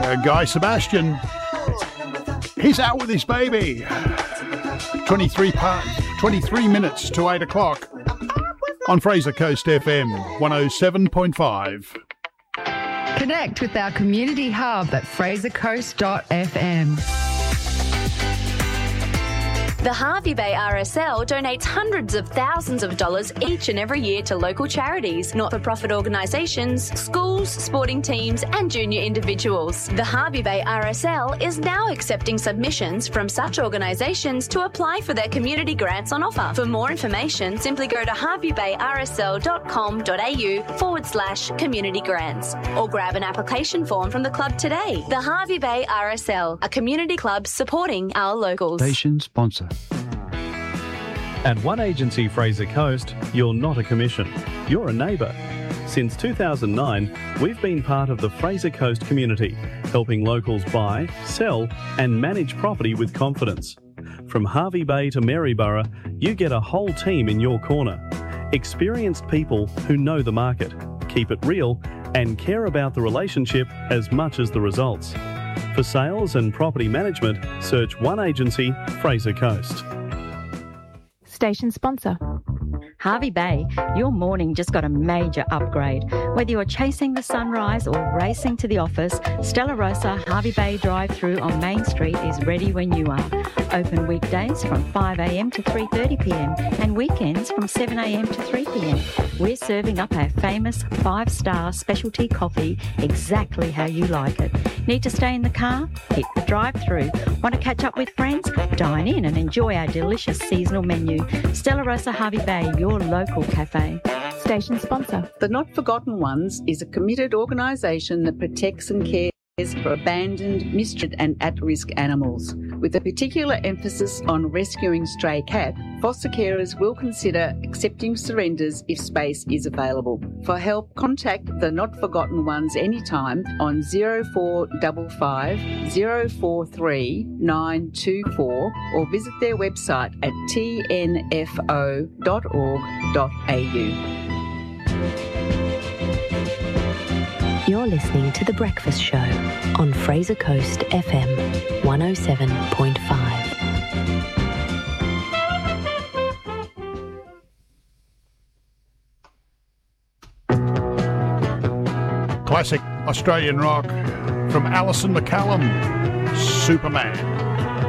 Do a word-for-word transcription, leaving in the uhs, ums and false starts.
uh, Guy Sebastian. He's out with his baby. twenty-three, part, twenty-three minutes to eight o'clock on Fraser Coast F M one oh seven point five. Connect with our community hub at fraser coast dot f m. The Hervey Bay R S L donates hundreds of thousands of dollars each and every year to local charities, not-for-profit organisations, schools, sporting teams and junior individuals. The Hervey Bay R S L is now accepting submissions from such organisations to apply for their community grants on offer. For more information, simply go to hervey bay r s l dot com dot a u forward slash community grants or grab an application form from the club today. The Hervey Bay R S L, a community club supporting our locals. Station sponsor. At One Agency Fraser Coast, you're not a commission, you're a neighbour. Since two thousand nine, we've been part of the Fraser Coast community, helping locals buy, sell and manage property with confidence. From Hervey Bay to Maryborough, you get a whole team in your corner. Experienced people who know the market, keep it real and care about the relationship as much as the results. For sales and property management, search One Agency Fraser Coast. Station sponsor. Hervey Bay, your morning just got a major upgrade. Whether you're chasing the sunrise or racing to the office, Stella Rosa Hervey Bay drive-through on Main Street is ready when you are. Open weekdays from five a m to three thirty p m and weekends from seven a m to three p m. We're serving up our famous five-star specialty coffee exactly how you like it. Need to stay in the car? Hit the drive-through. Want to catch up with friends? Dine in and enjoy our delicious seasonal menu. Stella Rosa Hervey Bay, your local cafe. Station sponsor. The Not Forgotten Ones is a committed organisation that protects and cares for abandoned, mistreated and at-risk animals. With a particular emphasis on rescuing stray cats, foster carers will consider accepting surrenders if space is available. For help, contact the Not Forgotten Ones anytime on zero four five five, zero four three, nine two four or visit their website at t n f o dot org dot a u. You're listening to The Breakfast Show on Fraser Coast F M one oh seven point five. Classic Australian rock from Alison McCallum, Superman.